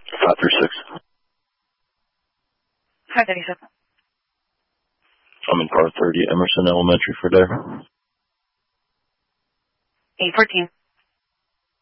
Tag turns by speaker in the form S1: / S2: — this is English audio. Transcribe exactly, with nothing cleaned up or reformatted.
S1: five three six.
S2: five thirty-seven.
S1: I'm in car thirty, Emerson Elementary for there.
S2: eight fourteen.